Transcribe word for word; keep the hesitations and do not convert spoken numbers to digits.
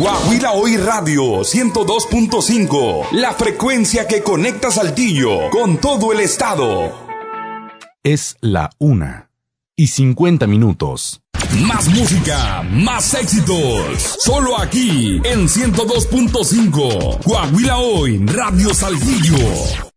Coahuila Hoy Radio ciento dos punto cinco, la frecuencia que conecta Saltillo con todo el estado. Es la una y cincuenta minutos. Más música, más éxitos. Solo aquí en ciento dos punto cinco. Coahuila Hoy Radio Saltillo.